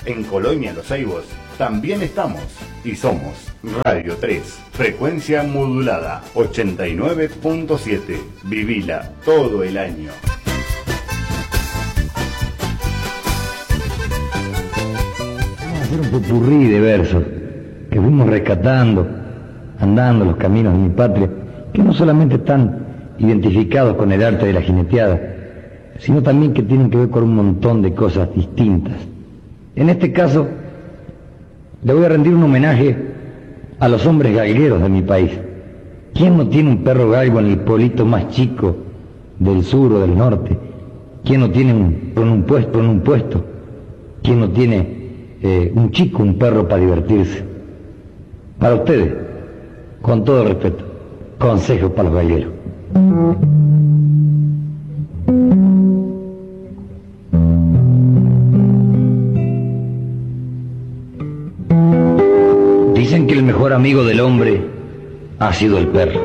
En Colonia Los Ceibos también estamos y somos Radio 3, frecuencia modulada 89.7. Vivila todo el año. Vamos a hacer un popurrí de versos que fuimos rescatando, andando los caminos de mi patria, que no solamente están identificados con el arte de la jineteada, sino también que tienen que ver con un montón de cosas distintas. En este caso, le voy a rendir un homenaje a los hombres galgueros de mi país. ¿Quién no tiene un perro galgo en el pueblito más chico del sur o del norte? ¿Quién no tiene un puesto? ¿Quién no tiene un chico, un perro para divertirse? Para ustedes, con todo respeto, consejos para los galgueros. Dicen que el mejor amigo del hombre ha sido el perro.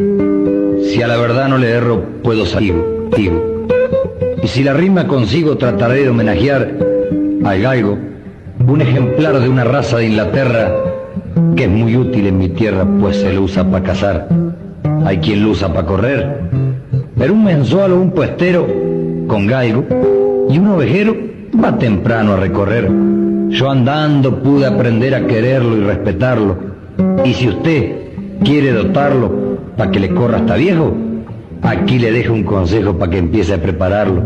Si a la verdad no le erro, puedo salir, digo. Y si la rima consigo, trataré de homenajear al galgo, un ejemplar de una raza de Inglaterra que es muy útil en mi tierra, pues se lo usa para cazar. Hay quien lo usa para correr, pero un mensual o un puestero con galgo y un ovejero va temprano a recorrer. Yo andando pude aprender a quererlo y respetarlo, y si usted quiere dotarlo para que le corra hasta viejo, aquí le dejo un consejo para que empiece a prepararlo.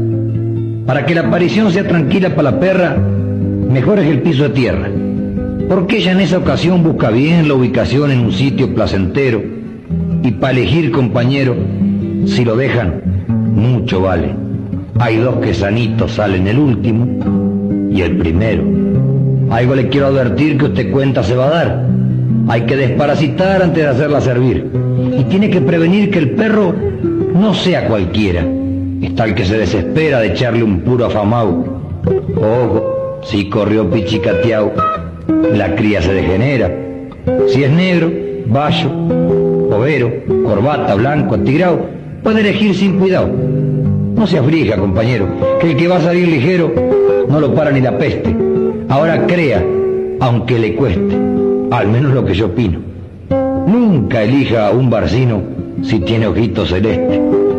Para que la aparición sea tranquila para la perra, mejor es el piso de tierra, porque ella en esa ocasión busca bien la ubicación en un sitio placentero, y para elegir compañero, si lo dejan, mucho vale. Hay dos que sanitos salen el último y el primero. Algo le quiero advertir que usted cuenta se va a dar. Hay que desparasitar antes de hacerla servir, y tiene que prevenir que el perro no sea cualquiera. Está el que se desespera de echarle un puro afamao. Ojo, si corrió pichicateao, la cría se degenera. Si es negro, bayo, overo, corbata, blanco, atigrao, puede elegir sin cuidado. No se aflija, compañero, que el que va a salir ligero no lo para ni la peste. Ahora crea, aunque le cueste, al menos lo que yo opino. Nunca elija a un barcino si tiene ojitos celestes.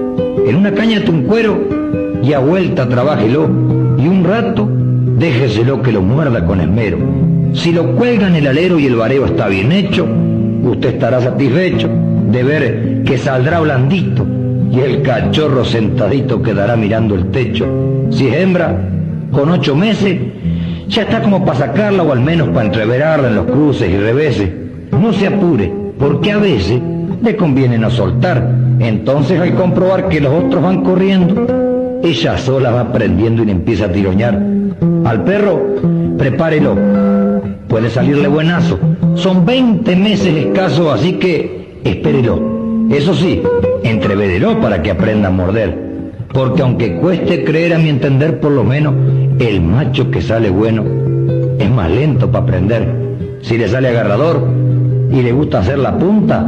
En una caña de un cuero y a vuelta trabájelo, y un rato déjeselo que lo muerda con esmero. Si lo cuelga en el alero y el vareo está bien hecho, usted estará satisfecho de ver que saldrá blandito y el cachorro sentadito quedará mirando el techo. Si es hembra, con 8 meses, ya está como para sacarla o al menos para entreverarla en los cruces y reveses. No se apure, porque a veces le conviene no soltar. Entonces al comprobar que los otros van corriendo, ella sola va aprendiendo y le empieza a tiroñar. Al perro, prepárelo, puede salirle buenazo. Son 20 meses escasos, así que espérelo. Eso sí, entrevédelo para que aprenda a morder, porque aunque cueste creer, a mi entender, por lo menos el macho que sale bueno es más lento para aprender. Si le sale agarrador y le gusta hacer la punta,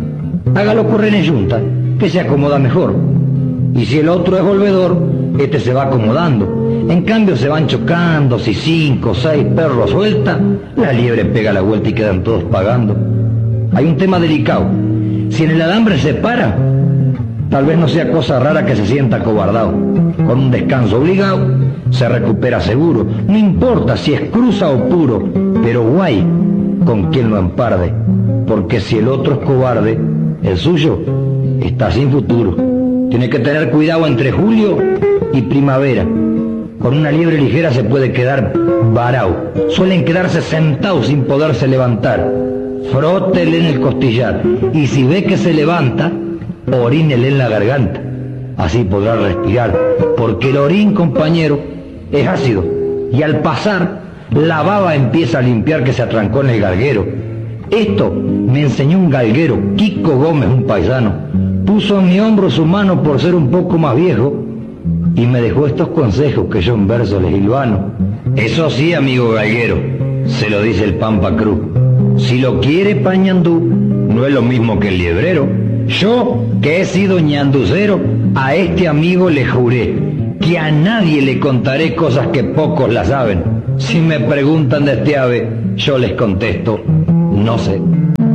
hágalo correr en yunta, que se acomoda mejor. Y si el otro es volvedor, este se va acomodando. En cambio se van chocando. Si 5 o 6 perros suelta, la liebre pega la vuelta y quedan todos pagando. Hay un tema delicado. Si en el alambre se para, tal vez no sea cosa rara que se sienta acobardado. Con un descanso obligado, se recupera seguro. No importa si es cruza o puro, pero guay con quien lo emparde, porque si el otro es cobarde, el suyo está sin futuro. Tiene que tener cuidado entre julio y primavera. Con una liebre ligera se puede quedar varao. Suelen quedarse sentados sin poderse levantar. Frótele en el costillar, y si ve que se levanta, orínele en la garganta. Así podrá respirar, porque el orín, compañero, es ácido, y al pasar, la baba empieza a limpiar que se atrancó en el galguero. Esto me enseñó un galguero, Kiko Gómez, un paisano. Puso en mi hombro su mano por ser un poco más viejo, y me dejó estos consejos que yo en verso les hilvano. Eso sí, amigo galguero, se lo dice el Pampa Cruz. Si lo quiere pa' ñandú, no es lo mismo que el liebrero. Yo, que he sido ñanducero, a este amigo le juré que a nadie le contaré cosas que pocos la saben. Si me preguntan de este ave, yo les contesto, no sé.